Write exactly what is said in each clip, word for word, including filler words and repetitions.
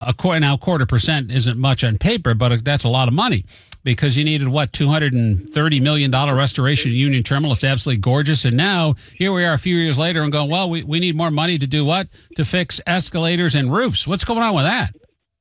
a quarter, now quarter percent isn't much on paper, but that's a lot of money. Because you needed, what, two hundred thirty million dollars restoration of Union Terminal. It's absolutely gorgeous. And now, here we are a few years later and going, well, we, we need more money to do what? To fix escalators and roofs. What's going on with that?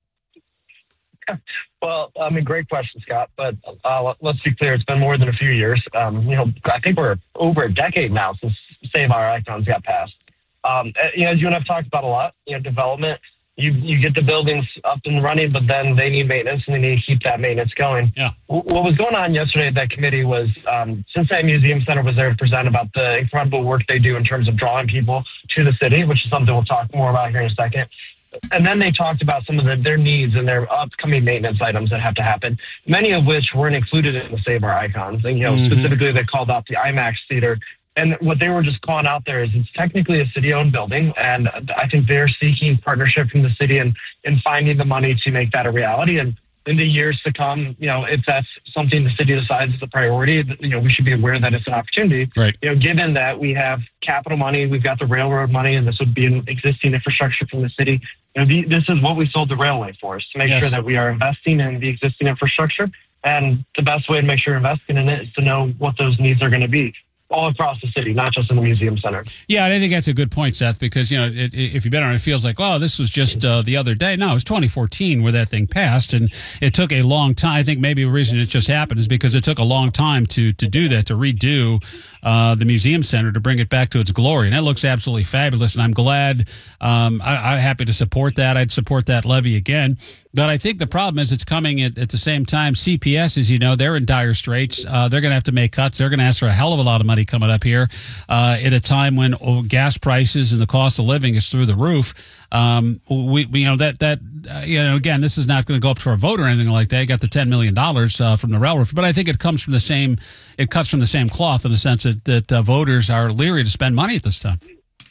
Well, I mean, great question, Scott. But uh, let's be clear, it's been more than a few years. Um, you know, I think we're over a decade now since Save Our Icons got passed. Um, you know, as you and I've talked about a lot, you know, development, You you get the buildings up and running, but then they need maintenance, and they need to keep that maintenance going. Yeah. What was going on yesterday at that committee was um, Cincinnati Museum Center was there to present about the incredible work they do in terms of drawing people to the city, which is something we'll talk more about here in a second. And then they talked about some of the, their needs and their upcoming maintenance items that have to happen, many of which weren't included in the Save Our Icons. And, you know, mm-hmm. specifically they called out the IMAX Theater. And what they were just calling out there is it's technically a city-owned building, and I think they're seeking partnership from the city and in finding the money to make that a reality. And in the years to come, you know, if that's something the city decides is a priority, you know, we should be aware that it's an opportunity. Right. You know, given that we have capital money, we've got the railroad money, and this would be an existing infrastructure from the city. You know, the, this is what we sold the railway for, is to make yes. sure that we are investing in the existing infrastructure. And the best way to make sure you're investing in it is to know what those needs are going to be all across the city, not just in the museum center. Yeah, I think that's a good point, Seth, because, you know, it, if you've been on it, it feels like, oh, this was just uh, the other day. No, it was twenty fourteen where that thing passed, and it took a long time. I think maybe the reason it just happened is because it took a long time to to do that, to redo uh, the museum center, to bring it back to its glory. And that looks absolutely fabulous, and I'm glad, um, I, I'm happy to support that. I'd support that levy again. But I think the problem is it's coming at, at the same time. C P S, as you know, they're in dire straits. Uh, they're going to have to make cuts. They're going to ask for a hell of a lot of money coming up here uh, at a time when oh, gas prices and the cost of living is through the roof. Um, we, we, you know, that, that, uh, you know, again, this is not going to go up for a vote or anything like that. You got the ten million dollars uh, from the railroad, but I think it comes from the same, it cuts from the same cloth in the sense that, that uh, voters are leery to spend money at this time.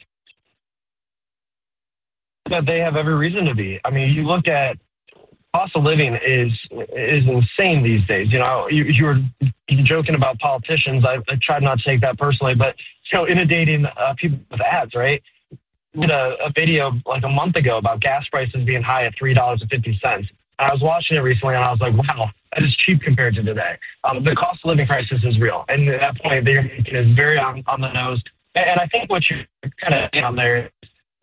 But they have every reason to be. I mean, you look at, cost of living is is insane these days. You know, you, you were joking about politicians. I, I tried not to take that personally, but, you know, inundating uh, people with ads, right? I did a, a video like a month ago about gas prices being high at three dollars and fifty cents. I was watching it recently, and I was like, wow, that is cheap compared to today. Um, the cost of living crisis is real. And at that point, they're making is very on, on the nose. And, and I think what you're kind of on there.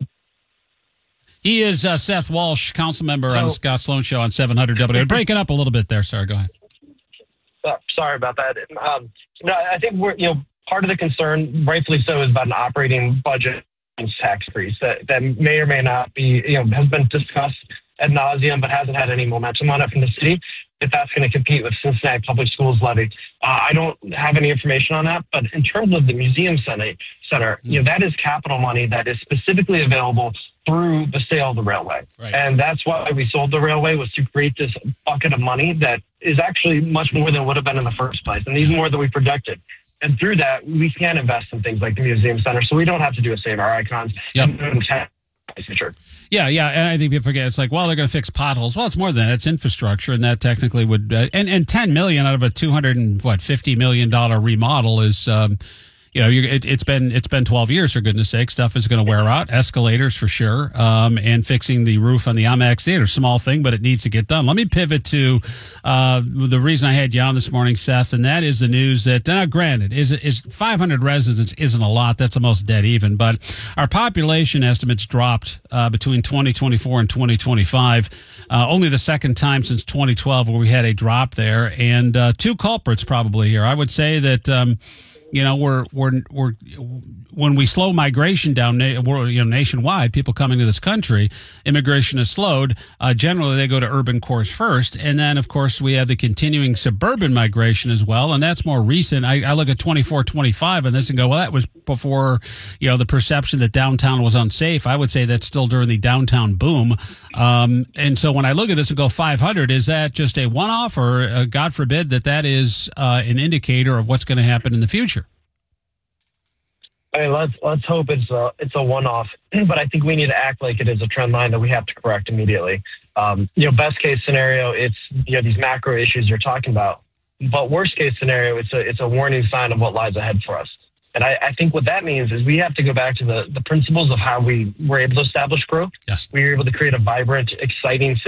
He is uh, Seth Walsh, council member on the Scott Sloan Show on seven hundred W. Breaking up a little bit there. Sorry, go ahead. Uh, sorry about that. Um, no, I think we're, you know, part of the concern, rightfully so, is about an operating budget tax increase that, that may or may not be, you know, has been discussed ad nauseum, but hasn't had any momentum on it from the city, if that's going to compete with Cincinnati Public Schools levy. Uh, I don't have any information on that, but in terms of the museum center, center, you know, that is capital money that is specifically available through the sale of the railway. Right. And that's why we sold the railway, was to create this bucket of money that is actually much more than would have been in the first place, and even more than we projected. And through that, we can invest in things like the museum center, so we don't have to do a Save Our Icons. Yep. Future. Yeah, yeah, and I think people forget, it's like, well, they're going to fix potholes. Well, it's more than that. It's infrastructure, and that technically would, uh, and, and ten million dollars out of a two hundred and what, fifty million dollars remodel is, um, you know, it, it's been it's been twelve years, for goodness sake. Stuff is going to wear out. Escalators for sure, um, and fixing the roof on the IMAX Theater. Small thing, but it needs to get done. Let me pivot to uh, the reason I had you on this morning, Seth, and that is the news that, now granted, is is five hundred residents isn't a lot. That's almost dead even. But our population estimates dropped uh, between twenty twenty-four and twenty twenty-five. Uh, only the second time since twenty twelve where we had a drop there, and uh, two culprits probably here. I would say that. Um, You know, we're we're we're when we slow migration down, you know, nationwide, people coming to this country, immigration is slowed. Uh, generally, they go to urban cores first, and then, of course, we have the continuing suburban migration as well, and that's more recent. I, I look at twenty-four, twenty-five on this and go, well, that was before, you know, the perception that downtown was unsafe. I would say that's still during the downtown boom. Um, and so when I look at this and go five hundred, is that just a one-off, or uh, God forbid that that is uh, an indicator of what's going to happen in the future? I mean, let's let's hope it's a it's a one-off, but I think we need to act like it is a trend line that we have to correct immediately. Um, you know, best case scenario, it's, you know, these macro issues you're talking about, but worst case scenario, it's a it's a warning sign of what lies ahead for us. And I, I think what that means is we have to go back to the the principles of how we were able to establish growth. Yes, we were able to create a vibrant, exciting city.